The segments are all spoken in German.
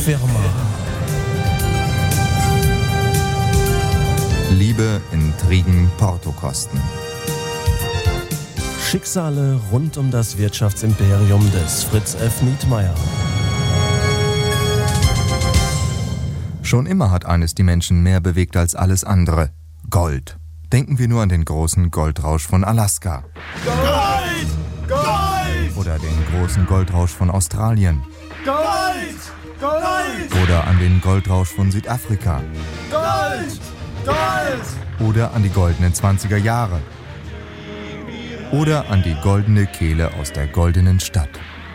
Firma. Liebe, Intrigen, Portokosten. Schicksale rund um das Wirtschaftsimperium des Fritz F. Nietmeyer. Schon immer hat eines die Menschen mehr bewegt als alles andere: Gold. Denken wir nur an den großen Goldrausch von Alaska. Gold! Gold! Oder den großen Goldrausch von Australien. Gold! Gold! Oder an den Goldrausch von Südafrika. Gold! Gold! Oder an die goldenen 20er Jahre. Oder an die goldene Kehle aus der goldenen Stadt.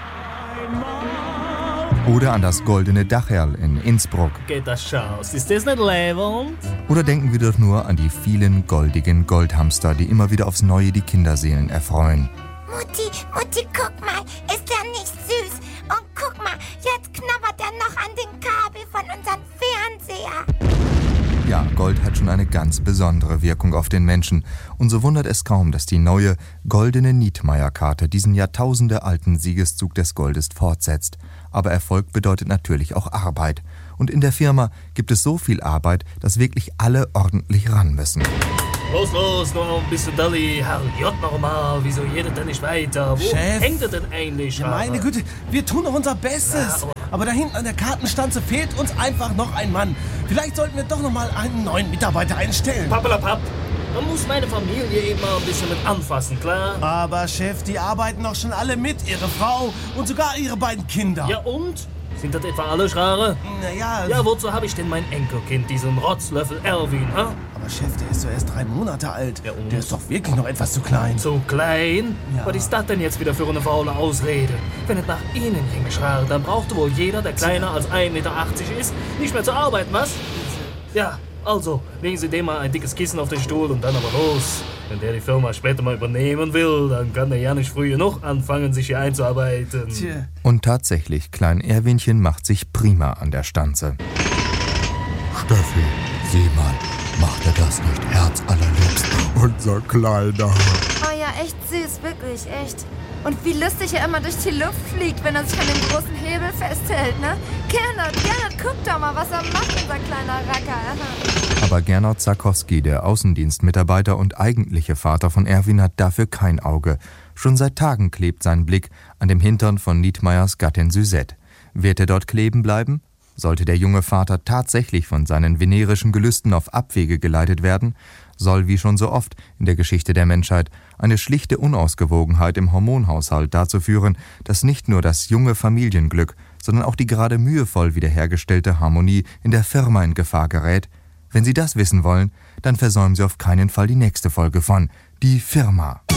Oder an das goldene Dacherl in Innsbruck. Geht das Schaus? Ist das nicht lebend? Oder denken wir doch nur an die vielen goldigen Goldhamster, die immer wieder aufs Neue die Kinderseelen erfreuen. Mutti, guck mal, ist der nicht süß? Und guck mal, jetzt knabbert er noch an den Kabel von unserem Fernseher. Ja, Gold hat schon eine ganz besondere Wirkung auf den Menschen. Und so wundert es kaum, dass die neue goldene Nietmeyer-Karte diesen jahrtausendealten Siegeszug des Goldes fortsetzt. Aber Erfolg bedeutet natürlich auch Arbeit. Und in der Firma gibt es so viel Arbeit, dass wirklich alle ordentlich ran müssen. Los, noch ein bisschen Dolly. Herrgott nochmal, wieso geht denn nicht weiter? Wo Chef. hängt er denn eigentlich? Ja, meine Güte, wir tun doch unser Bestes. Ja, aber da hinten an der Kartenstanze fehlt uns einfach noch ein Mann. Vielleicht sollten wir doch noch mal einen neuen Mitarbeiter einstellen. Pappelapapp. Man muss meine Familie eben mal ein bisschen mit anfassen, klar? Aber Chef, die arbeiten doch schon alle mit. Ihre Frau und sogar ihre beiden Kinder. Ja und? Sind das etwa alle Schrare? Naja. Ja, wozu habe ich denn mein Enkelkind, diesen Rotzlöffel Erwin, ha? Aber Chef, der ist doch erst 3 Monate alt. Ja, und? Der ist doch wirklich noch etwas zu klein. Zu klein? Ja. Was ist das denn jetzt wieder für eine faule Ausrede? Wenn es nach Ihnen ginge, Schrare, dann brauchte wohl jeder, der kleiner als 1,80 Meter ist, nicht mehr zu arbeiten, was? Ja, also, legen Sie dem mal ein dickes Kissen auf den Stuhl und dann aber los. Wenn der die Firma später mal übernehmen will, dann kann der ja nicht früh genug anfangen, sich hier einzuarbeiten. Tja. Und tatsächlich, Klein Erwinchen macht sich prima an der Stanze. Steffi, sieh mal, macht er das nicht herzallerliebst, unser Kleiner? Oh ja, echt süß, wirklich, echt. Und wie lustig er immer durch die Luft fliegt, wenn er sich an dem großen Hebel festhält, ne? Gernot, guck doch mal, was er macht, unser kleiner Racker. Aber Gernot Zakowski, der Außendienstmitarbeiter und eigentliche Vater von Erwin, hat dafür kein Auge. Schon seit Tagen klebt sein Blick an dem Hintern von Nietmeyers Gattin Suzette. Wird er dort kleben bleiben? Sollte der junge Vater tatsächlich von seinen venerischen Gelüsten auf Abwege geleitet werden, soll, wie schon so oft in der Geschichte der Menschheit, eine schlichte Unausgewogenheit im Hormonhaushalt dazu führen, dass nicht nur das junge Familienglück, sondern auch die gerade mühevoll wiederhergestellte Harmonie in der Firma in Gefahr gerät. Wenn Sie das wissen wollen, dann versäumen Sie auf keinen Fall die nächste Folge von Die Firma.